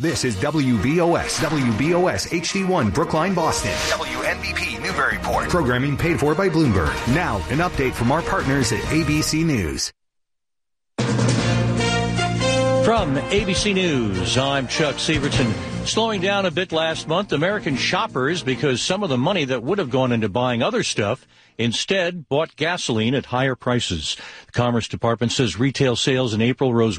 This is WBOS HD1 Brookline, Boston. WNBP Newburyport. Programming paid for by Bloomberg. Now, an update from our partners at ABC News. From ABC News, I'm Chuck Severson. Slowing down a bit last month, American shoppers, because some of the money that would have gone into buying other stuff instead bought gasoline at higher prices. The Commerce Department says retail sales in April rose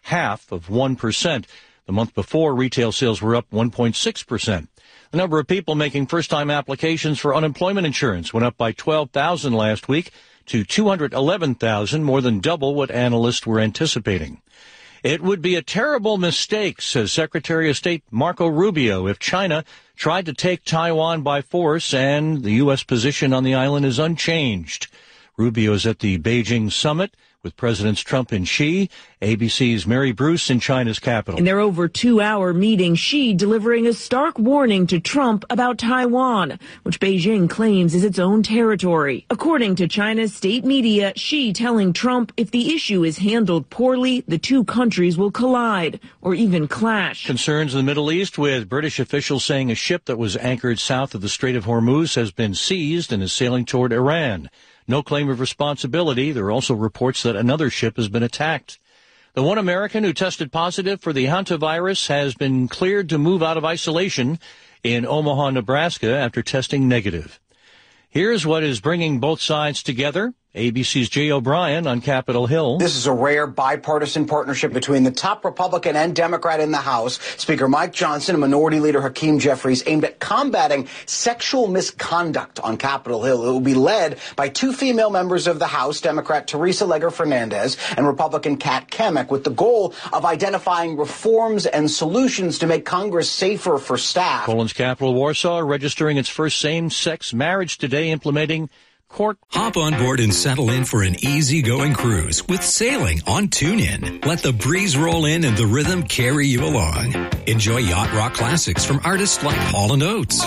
0.5%. The month before, retail sales were up 1.6%. The number of people making first-time applications for unemployment insurance went up by 12,000 last week to 211,000, more than double what analysts were anticipating. It would be a terrible mistake, says Secretary of State Marco Rubio, if China tried to take Taiwan by force and the U.S. position on the island is unchanged. Rubio is at the Beijing summit with Presidents Trump and Xi. ABC's Mary Bruce in China's capital. In their over 2-hour meeting, Xi delivering a stark warning to Trump about Taiwan, which Beijing claims is its own territory. According to China's state media, Xi telling Trump if the issue is handled poorly, the two countries will collide or even clash. Concerns in the Middle East, with British officials saying a ship that was anchored south of the Strait of Hormuz has been seized and is sailing toward Iran. No claim of responsibility. There are also reports that another ship has been attacked. The one American who tested positive for the hantavirus has been cleared to move out of isolation in Omaha, Nebraska, after testing negative. Here's what is bringing both sides together. ABC's Jay O'Brien on Capitol Hill. This is a rare bipartisan partnership between the top Republican and Democrat in the House, Speaker Mike Johnson and Minority Leader Hakeem Jeffries, aimed at combating sexual misconduct on Capitol Hill. It will be led by two female members of the House, Democrat Teresa Legger Fernandez and Republican Kat Kamek, with the goal of identifying reforms and solutions to make Congress safer for staff. Poland's capital, Warsaw, registering its first same-sex marriage today, implementing court. Hop on board and settle in for an easy-going cruise with sailing on TuneIn. Let the breeze roll in and the rhythm carry you along. Enjoy yacht rock classics from artists like Hall & Oates,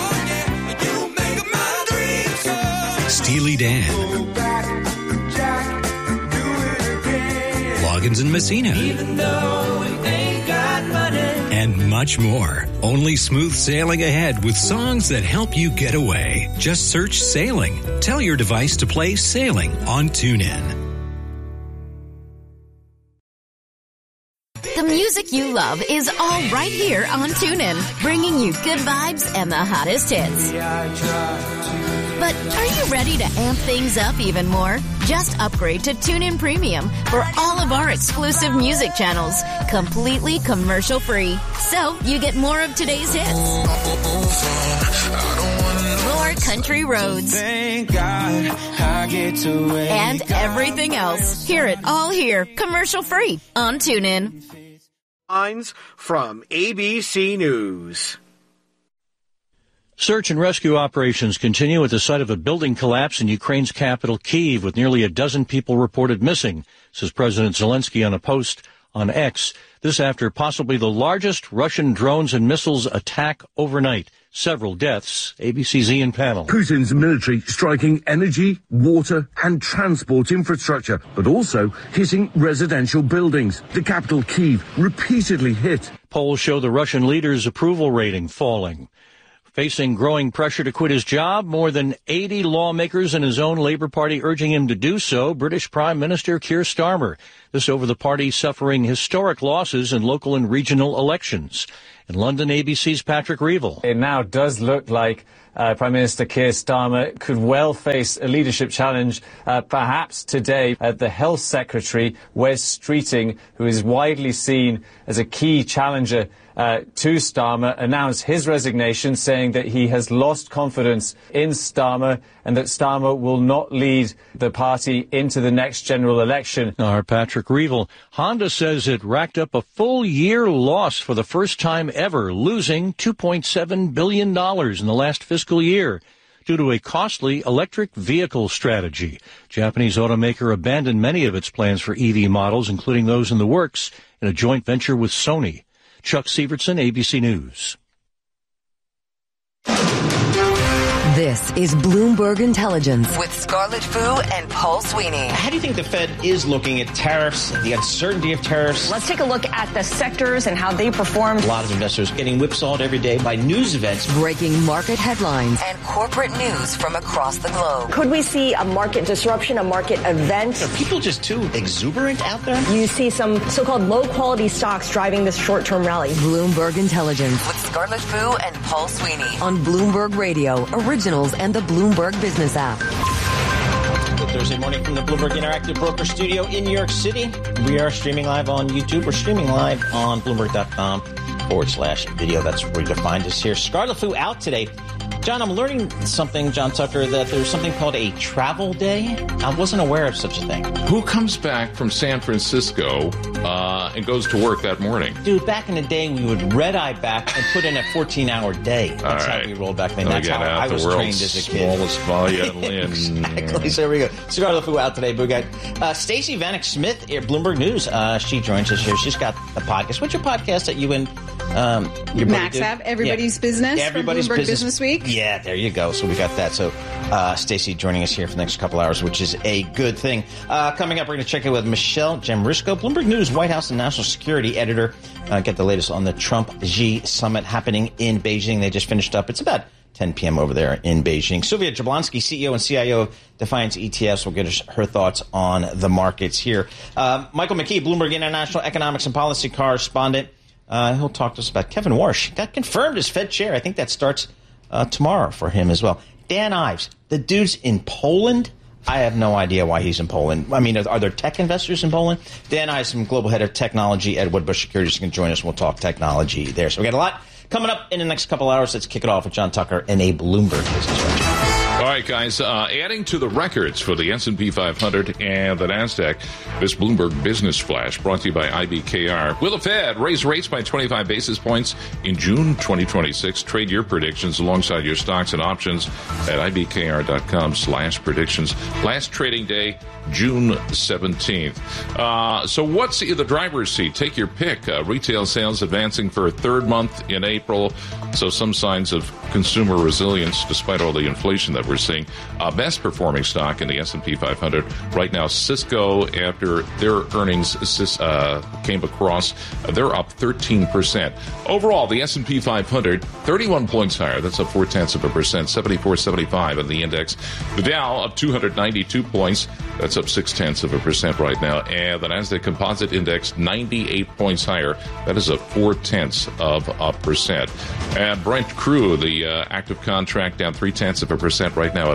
Steely Dan, Loggins and Messina, and much more. Only smooth sailing ahead with songs that help you get away. Just search Sailing. Tell your device to play Sailing on TuneIn. The music you love is all right here on TuneIn, bringing you good vibes and the hottest hits. But are you ready to amp things up even more? Just upgrade to TuneIn Premium for all of our exclusive music channels, completely commercial-free. So you get more of today's hits, more country roads, thank God I get to wake and everything else. Hear it all here, commercial-free on TuneIn. Lines from ABC News. Search and rescue operations continue at the site of a building collapse in Ukraine's capital, Kyiv, with nearly a dozen people reported missing, says President Zelensky on a post on X. This after possibly the largest Russian drones and missiles attack overnight. Several deaths. ABC's Ian Pannell. Putin's military striking energy, water and transport infrastructure, but also hitting residential buildings. The capital, Kyiv, repeatedly hit. Polls show the Russian leader's approval rating falling. Facing growing pressure to quit his job, more than 80 lawmakers in his own Labour Party urging him to do so, British Prime Minister Keir Starmer. This over the party suffering historic losses in local and regional elections. In London, ABC's Patrick Reevell. It now does look like Prime Minister Keir Starmer could well face a leadership challenge, perhaps today. The Health Secretary, Wes Streeting, who is widely seen as a key challenger to Starmer, announced his resignation, saying that he has lost confidence in Starmer and that Starmer will not lead the party into the next general election. Our Patrick Reevell. Honda says it racked up a full year loss for the first time ever, losing $2.7 billion in the last fiscal year due to a costly electric vehicle strategy. Japanese automaker abandoned many of its plans for EV models, including those in the works in a joint venture with Sony. Chuck Severson, ABC News. This is Bloomberg Intelligence with Scarlett Fu and Paul Sweeney. How do you think the Fed is looking at tariffs, the uncertainty of tariffs? Let's take a look at the sectors and how they perform. A lot of investors getting whipsawed every day by news events. Breaking market headlines and corporate news from across the globe. Could we see a market disruption, a market event? Are people just too exuberant out there? You see some so-called low-quality stocks driving this short-term rally. Bloomberg Intelligence with Scarlett Fu and Paul Sweeney on Bloomberg Radio, Originals, and the Bloomberg Business app. Good Thursday morning from the Bloomberg Interactive Broker Studio in New York City. We are streaming live on YouTube. We're streaming live on Bloomberg.com/video. That's where you can find us here. Scarlett Fu out today. John, I'm learning something, John Tucker, that there's something called a travel day. I wasn't aware of such a thing. Who comes back from San Francisco and goes to work that morning? Dude, back in the day, we would red-eye back and put in a 14-hour day. That's how we rolled back then. That's how I was trained as a kid. Smallest violin. Exactly. So there we go. Scarlett Fu out today. But we got Stacey Vanek Smith here, Bloomberg News. She joins us here. She's got the podcast. What's your podcast that you and your Max have? Everybody's Business. Everybody's Bloomberg Business Week. Yeah, there you go. So we got that. So Stacey joining us here for the next couple hours, which is a good thing. Coming up, we're going to check in with Michelle Jamrisko, Bloomberg News White House and National Security Editor. Get the latest on the Trump-Xi summit happening in Beijing. They just finished up. It's about 10 p.m. over there in Beijing. Sylvia Jablonski, CEO and CIO of Defiance ETFs, will get us her thoughts on the markets here. Michael McKee, Bloomberg International Economics and Policy Correspondent. He'll talk to us about Kevin Warsh. Got confirmed as Fed chair. I think that starts tomorrow for him as well. Dan Ives, the dude's in Poland. I have no idea why he's in Poland. I mean, are there tech investors in Poland? Dan Ives, global head of technology at Wedbush Securities, is going to join us. We'll talk technology there. So we got a lot coming up in the next couple hours. Let's kick it off with John Tucker and a Bloomberg business review. All right, guys, adding to the records for the S&P 500 and the NASDAQ, this Bloomberg Business Flash brought to you by IBKR. Will the Fed raise rates by 25 basis points in June 2026? Trade your predictions alongside your stocks and options at IBKR.com/predictions. Last trading day, June 17th. So what's in the driver's seat? Take your pick. Retail sales advancing for a third month in April. So some signs of consumer resilience despite all the inflation that we're seeing. Best performing stock in the S&P 500 right now, Cisco, after their earnings came across, they're up 13%. Overall, the S&P 500, 31 points higher. That's up 0.4%, 74.75 in the index. The Dow up 292 points. That's up 0.6% right now. And the NASDAQ Composite Index, 98 points higher. That is up 0.4%. And Brent Crude, the active contract, down 0.3% right now at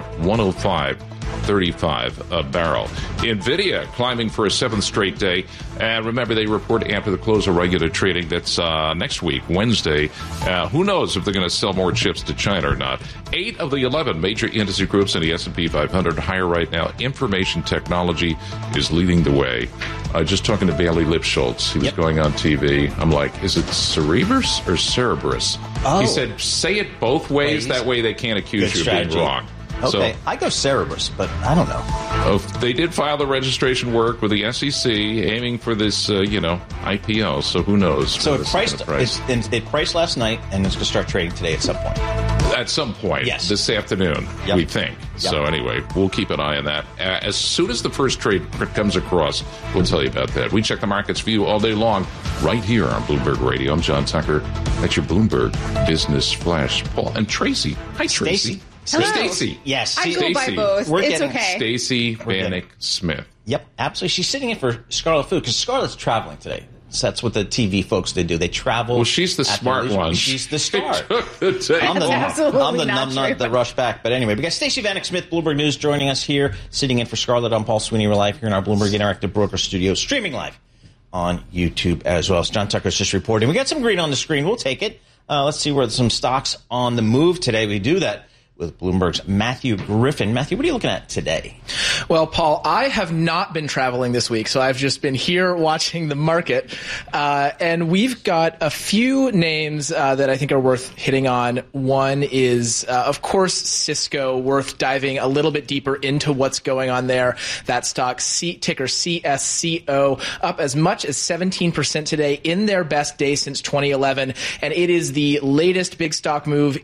105.35 a barrel. NVIDIA climbing for a seventh straight day. And remember, they report after the close of regular trading. That's next week, Wednesday. Who knows if they're going to sell more chips to China or not. 8 of the 11 major industry groups in the S&P 500 higher right now. Information technology is leading the way. Just talking to Bailey Lipschultz. He was going on TV. I'm like, is it Cerebrus or Cerebrus? Oh. He said, say it both ways. That way they can't accuse you of being wrong. Okay, so, I go Cerebrus, but I don't know. They did file the registration work with the SEC, aiming for this, IPO. So who knows? So it priced last night, and it's going to start trading today at some point. At some point, yes. This afternoon, we think. Yep. So anyway, we'll keep an eye on that. As soon as the first trade comes across, we'll tell you about that. We check the markets for you all day long, right here on Bloomberg Radio. I'm John Tucker. That's your Bloomberg Business Flash. Paul and Tracy. Hi, Tracy. Stacey. Yes. I go by both. It's okay. Stacey Vanek Smith. Yep, absolutely. She's sitting in for Scarlett Fu because Scarlett's traveling today. So that's what the TV folks, they do. They travel. Well, she's the smart one. She's the star. I'm the numbnut that rush back. But anyway, we got Stacey Vanek Smith, Bloomberg News, joining us here, sitting in for Scarlett. I'm Paul Sweeney. We're live here in our Bloomberg Interactive Broker Studio, streaming live on YouTube as well. As John Tucker's just reporting. We got some green on the screen. We'll take it. Let's see where some stocks on the move today. We do that with Bloomberg's Matthew Griffin. Matthew, what are you looking at today? Well, Paul, I have not been traveling this week, so I've just been here watching the market. And we've got a few names that I think are worth hitting on. One is, of course, Cisco, worth diving a little bit deeper into what's going on there. That stock, ticker CSCO, up as much as 17% today in their best day since 2011. And it is the latest big stock move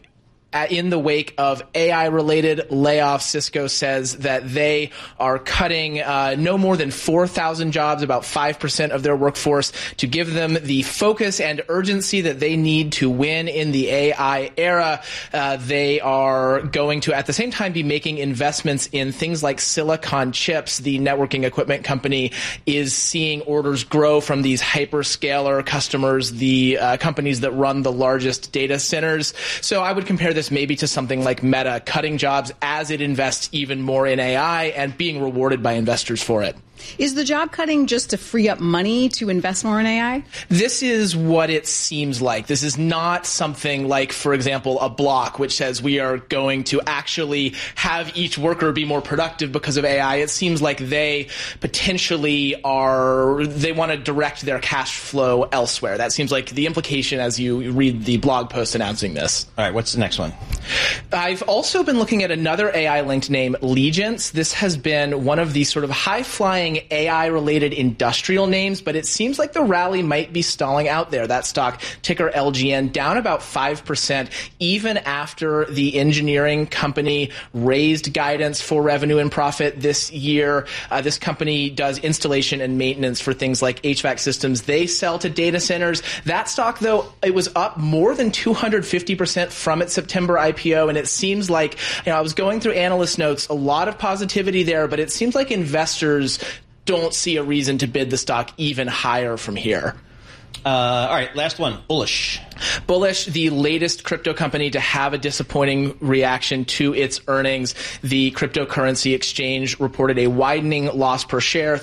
in the wake of AI-related layoffs. Cisco says that they are cutting no more than 4,000 jobs, about 5% of their workforce, to give them the focus and urgency that they need to win in the AI era. They are going to, at the same time, be making investments in things like Silicon Chips. The networking equipment company is seeing orders grow from these hyperscaler customers, the companies that run the largest data centers. So I would compare this maybe to something like Meta, cutting jobs as it invests even more in AI and being rewarded by investors for it. Is the job cutting just to free up money to invest more in AI? This is what it seems like. This is not something like, for example, a Block, which says we are going to actually have each worker be more productive because of AI. It seems like they potentially they want to direct their cash flow elsewhere. That seems like the implication as you read the blog post announcing this. All right, what's the next one? I've also been looking at another AI-linked name, Legence. This has been one of the sort of high-flying AI-related industrial names, but it seems like the rally might be stalling out there. That stock, ticker LGN, down about 5%, even after the engineering company raised guidance for revenue and profit this year. This company does installation and maintenance for things like HVAC systems they sell to data centers. That stock, though, it was up more than 250% from its September IPO, and it seems like, I was going through analyst notes, a lot of positivity there, but it seems like investors don't see a reason to bid the stock even higher from here. All right, last one, Bullish. Bullish, the latest crypto company to have a disappointing reaction to its earnings. The cryptocurrency exchange reported a widening loss per share,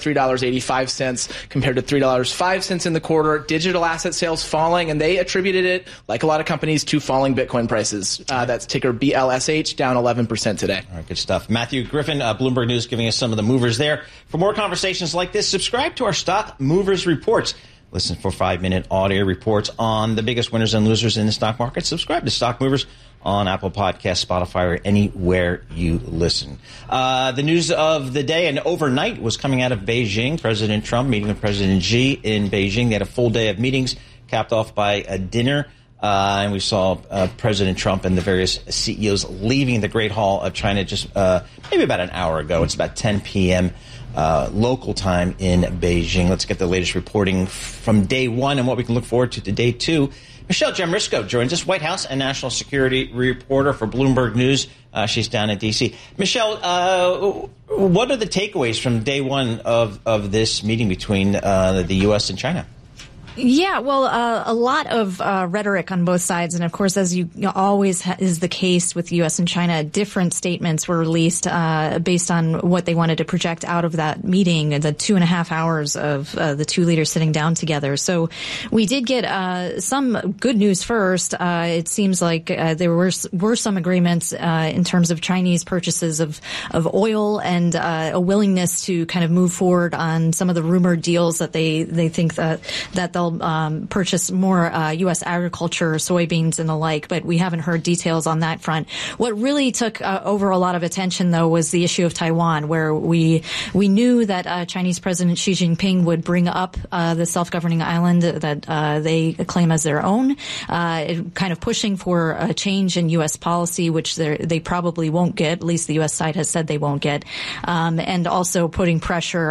$3.85 compared to $3.05 in the quarter. Digital asset sales falling, and they attributed it, like a lot of companies, to falling Bitcoin prices. That's ticker BLSH, down 11% today. All right, good stuff. Matthew Griffin, Bloomberg News, giving us some of the movers there. For more conversations like this, subscribe to our Stock Movers Reports. Listen for 5-minute audio reports on the biggest winners and losers in the stock market. Subscribe to Stock Movers on Apple Podcasts, Spotify, or anywhere you listen. The news of the day and overnight was coming out of Beijing. President Trump meeting with President Xi in Beijing. They had a full day of meetings, capped off by a dinner. And we saw President Trump and the various CEOs leaving the Great Hall of China just maybe about an hour ago. It's about 10 p.m. Local time in Beijing. Let's get the latest reporting from day one and what we can look forward to day two. Michelle Jamrisko joins us, White House and national security reporter for Bloomberg News. She's down in D.C. Michelle, what are the takeaways from day one of this meeting between the U.S. and China? Yeah, well, a lot of rhetoric on both sides. And of course, as always is the case with U.S. and China, different statements were released based on what they wanted to project out of that meeting, the 2.5 hours of the two leaders sitting down together. So we did get some good news first. It seems like there were some agreements in terms of Chinese purchases of oil and a willingness to kind of move forward on some of the rumored deals that they think that they'll purchase more U.S. agriculture, soybeans and the like, but we haven't heard details on that front. What really took over a lot of attention, though, was the issue of Taiwan, where we knew that Chinese President Xi Jinping would bring up the self-governing island that they claim as their own, kind of pushing for a change in U.S. policy, which they probably won't get, at least the U.S. side has said they won't get, and also putting pressure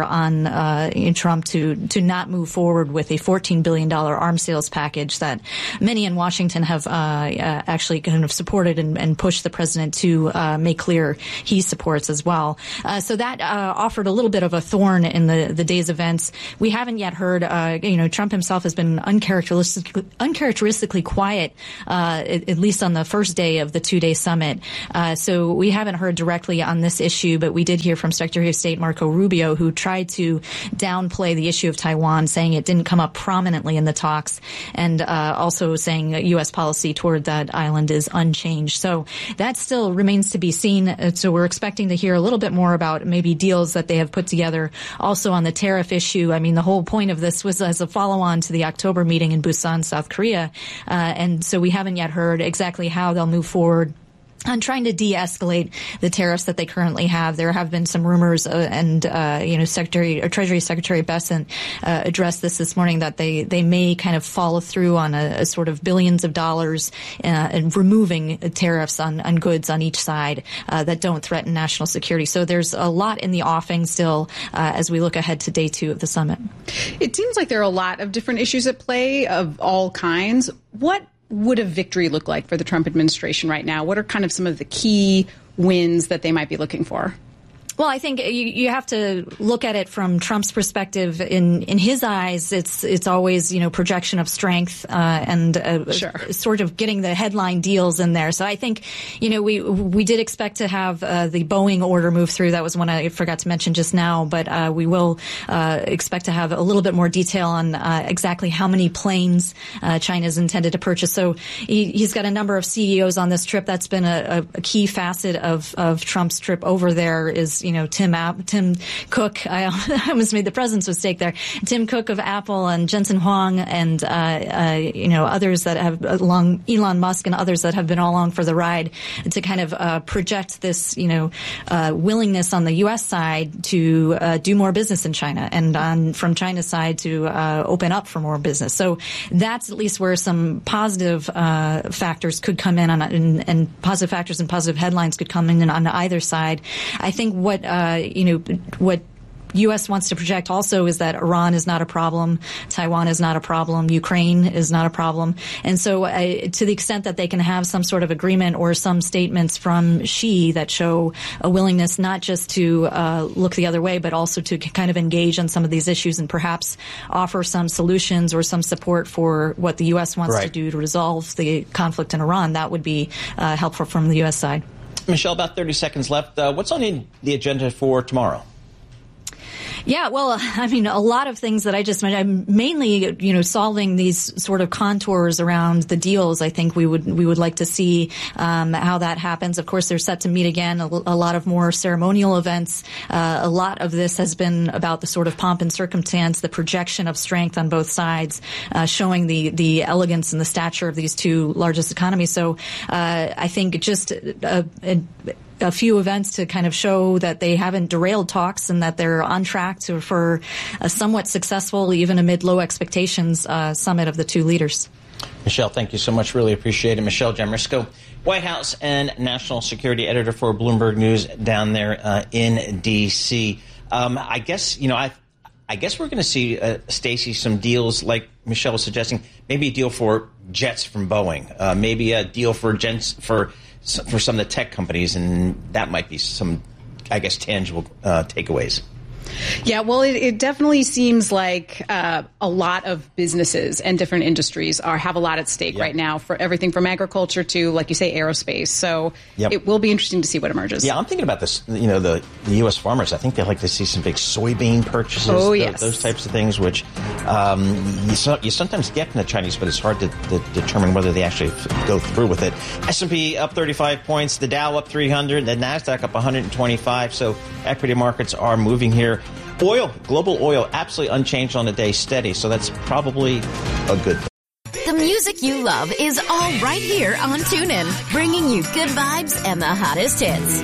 on Trump to not move forward with a $14 billion arms sales package that many in Washington have actually kind of supported and pushed the president to make clear he supports as well. So that offered a little bit of a thorn in the day's events. We haven't yet heard, Trump himself has been uncharacteristically quiet, at least on the first day of the two-day summit. So we haven't heard directly on this issue, but we did hear from Secretary of State Marco Rubio, who tried to downplay the issue of Taiwan, saying it didn't come up prominently in the talks, and also saying U.S. policy toward that island is unchanged. So that still remains to be seen. So we're expecting to hear a little bit more about maybe deals that they have put together. Also on the tariff issue, I mean, the whole point of this was as a follow-on to the October meeting in Busan, South Korea. And so we haven't yet heard exactly how they'll move forward on trying to de-escalate the tariffs that they currently have. There have been some rumors, and Treasury Secretary Bessent addressed this morning that they may kind of follow through on a sort of billions of dollars in removing tariffs on goods on each side that don't threaten national security. So there's a lot in the offing still as we look ahead to day 2 of the summit. It seems like there are a lot of different issues at play of all kinds. What would a victory look like for the Trump administration right now? What are kind of some of the key wins that they might be looking for? Well, I think you have to look at it from Trump's perspective. In his eyes, it's always, projection of strength, and sort of getting the headline deals in there. So I think, we did expect to have the Boeing order move through. That was one I forgot to mention just now, but we will expect to have a little bit more detail on exactly how many planes China's intended to purchase. So he's got a number of CEOs on this trip. That's been a key facet of Trump's trip over there is, Tim Cook. I almost made the president's mistake there. Tim Cook of Apple and Jensen Huang and, others that have Elon Musk and others that have been all along for the ride to kind of project this, willingness on the U.S. side to do more business in China and from China's side to open up for more business. So that's at least where some positive factors could come in and positive factors and positive headlines could come in on either side. I think what U.S. wants to project also is that Iran is not a problem, Taiwan is not a problem, Ukraine is not a problem. And so to the extent that they can have some sort of agreement or some statements from Xi that show a willingness not just to look the other way, but also to kind of engage on some of these issues and perhaps offer some solutions or some support for what the U.S. wants to do to resolve the conflict in Iran, that would be helpful from the U.S. side. Michelle, about 30 seconds left. What's on the agenda for tomorrow? Yeah, well, I mean, a lot of things that I just mentioned, mainly, solving these sort of contours around the deals. I think we would like to see how that happens. Of course, they're set to meet again, a lot of more ceremonial events. A lot of this has been about the sort of pomp and circumstance, the projection of strength on both sides, showing the elegance and the stature of these two largest economies. So I think just a few events to kind of show that they haven't derailed talks and that they're on track for a somewhat successful, even amid low expectations, summit of the two leaders. Michelle, thank you so much. Really appreciate it. Michelle Jamrisko, White House and national security editor for Bloomberg News down there in D.C. I guess we're going to see, Stacey, some deals like Michelle was suggesting, maybe a deal for jets from Boeing, maybe a deal for some of the tech companies, and that might be some, I guess, tangible takeaways. Yeah, well, it definitely seems like a lot of businesses and different industries have a lot at stake right now for everything from agriculture to, like you say, aerospace. So it will be interesting to see what emerges. Yeah, I'm thinking about this, the U.S. farmers. I think they'd like to see some big soybean purchases, those types of things, which you sometimes get from the Chinese, but it's hard to determine whether they actually go through with it. S&P up 35 points, the Dow up 300, the NASDAQ up 125, so equity markets are moving here. Oil, global oil, absolutely unchanged on the day, steady. So that's probably a good thing. The music you love is all right here on TuneIn, bringing you good vibes and the hottest hits.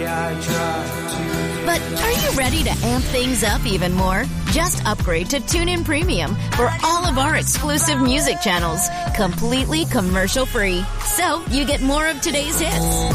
But are you ready to amp things up even more? Just upgrade to TuneIn Premium for all of our exclusive music channels, completely commercial free. So you get more of today's hits.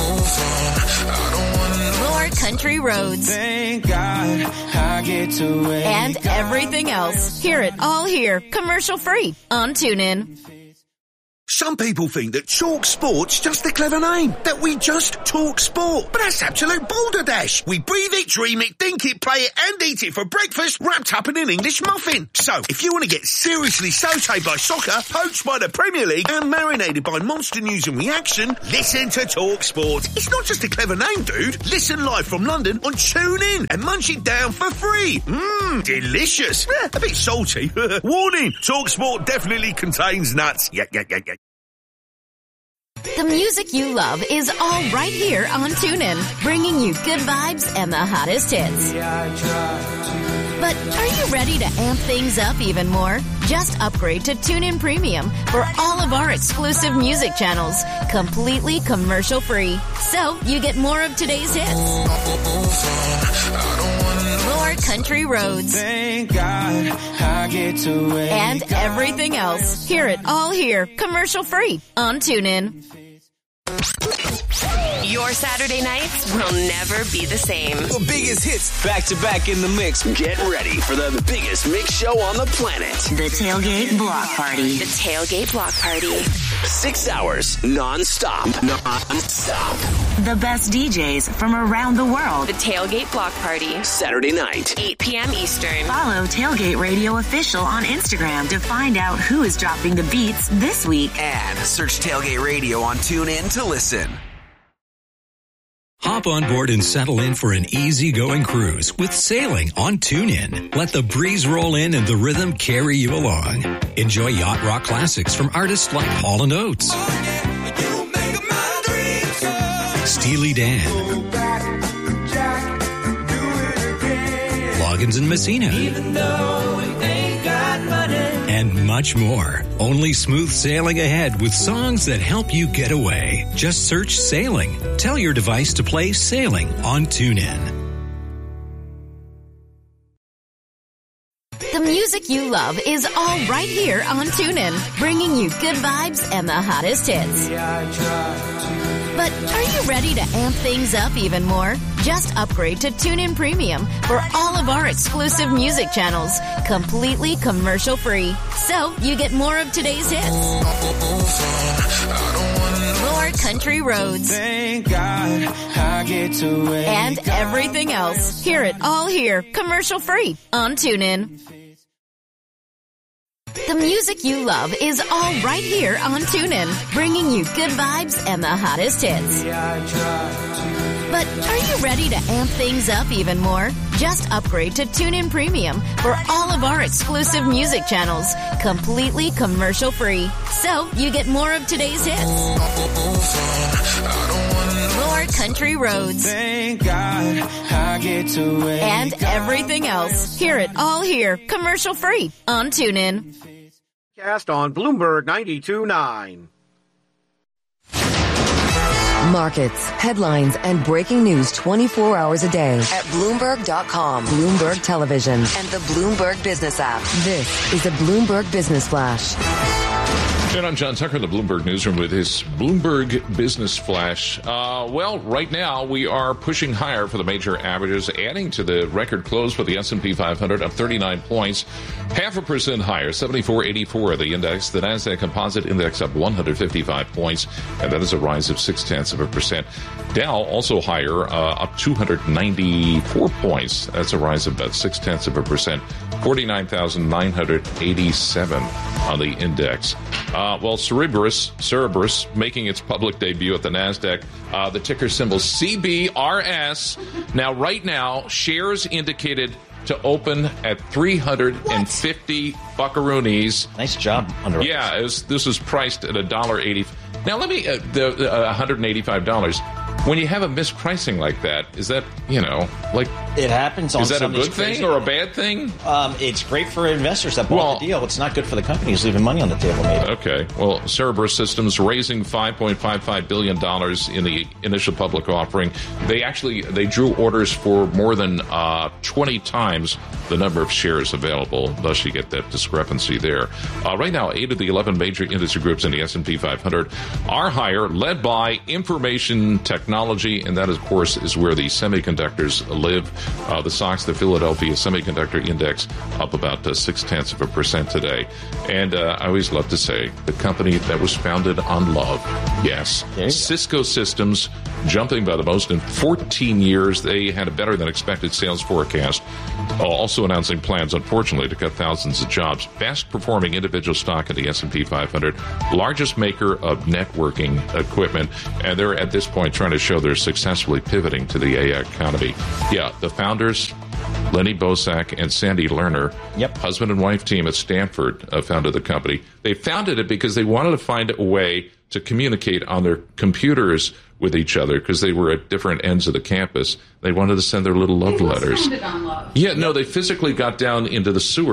More country roads. Thank God I get to wake and everything else. Hear it all here, commercial free on TuneIn. Some people think that Talk Sport's just a clever name, that we just talk sport. But that's absolute balderdash. We breathe it, dream it, think it, play it, and eat it for breakfast, wrapped up in an English muffin. So, if you want to get seriously sautéed by soccer, poached by the Premier League, and marinated by monster news and reaction, listen to Talk Sport. It's not just a clever name, dude. Listen live from London on TuneIn and munch it down for free. Delicious. A bit salty. Warning, Talk Sport definitely contains nuts. Yeah. The music you love is all right here on TuneIn, bringing you good vibes and the hottest hits. But are you ready to amp things up even more? Just upgrade to TuneIn Premium for all of our exclusive music channels, completely commercial-free. So you get more of today's hits, more country roads, Thank God I get to wake and everything else. Hear it all here, commercial-free on TuneIn. Your Saturday nights will never be the same. The biggest hits back to back in the mix. Get ready for the biggest mix show on the planet. The Tailgate Block Party. The Tailgate Block Party. 6 hours non-stop. Non-stop. The best DJs from around the world. The Tailgate Block Party. Saturday night. 8 p.m. Eastern. Follow Tailgate Radio Official on Instagram to find out who is dropping the beats this week. And search Tailgate Radio on TuneIn to listen. Hop on board and settle in for an easygoing cruise with sailing on TuneIn. Let the breeze roll in and the rhythm carry you along. Enjoy yacht rock classics from artists like Hall & Oates, Steely Dan, Loggins and Messina, and much more. Only smooth sailing ahead with songs that help you get away. Just search Sailing. Tell your device to play Sailing on TuneIn. The music you love is all right here on TuneIn, bringing you good vibes and the hottest hits. But are you ready to amp things up even more? Just upgrade to TuneIn Premium for all of our exclusive music channels, completely commercial-free. So you get more of today's hits, more country roads, Thank God I get to wake and everything else. Hear it all here, commercial-free on TuneIn. The music you love is all right here on TuneIn, bringing you good vibes and the hottest hits. But are you ready to amp things up even more? Just upgrade to TuneIn Premium for all of our exclusive music channels, completely commercial-free. So you get more of today's hits, more country roads, Thank God I get to wake and everything else. Hear it all here, commercial-free on TuneIn. Cast on Bloomberg 92.9. Markets, headlines, and breaking news 24 hours a day at Bloomberg.com, Bloomberg Television, and the Bloomberg Business app. This is a Bloomberg Business Flash. And I'm John Tucker in the Bloomberg Newsroom with his Bloomberg Business Flash. Well, right now we are pushing higher for the major averages, adding to the record close for the S&P 500 up 39 points, 0.5% higher, 74.84 the index. The Nasdaq Composite Index up 155 points, and that is a rise of 0.6%. Dow also higher, up 294 points. That's a rise of about 0.6%. 49,987 on the index. Well, Cerberus making its public debut at the Nasdaq. The ticker symbol CBRS. Now, right now, shares indicated to open at 350 buckaroonies. Nice job. Yeah, this was priced at $1.80. Now, let me $185. When you have a mispricing like that, is that, like... It happens on Is that a Sunday's good thing crazy. or a bad thing? It's great for investors that bought the deal. It's not good for the company who's leaving money on the table, maybe. Okay. Well, Cerberus Systems raising $5.55 billion in the initial public offering. They drew orders for more than 20 times the number of shares available. Thus, you get that discrepancy there. Right now, 8 of the 11 major industry groups in the S&P 500 are higher, led by information technology, and that, of course, is where the semiconductors live. The SOX, the Philadelphia Semiconductor Index, up about 0.6% today. And I always love to say, the company that was founded on love. Yes. Cisco Systems, jumping by the most in 14 years. They had a better than expected sales forecast. Also announcing plans, unfortunately, to cut thousands of jobs. Best performing individual stock in the S&P 500. Largest maker of networking equipment. And they're at this point trying to show they're successfully pivoting to the AI economy. Yeah, the founders, Lenny Bosak and Sandy Lerner, husband and wife team at Stanford, founded the company. They founded it because they wanted to find a way to communicate on their computers with each other because they were at different ends of the campus. They wanted to send their little love letters. Yeah, no, they physically got down into the sewer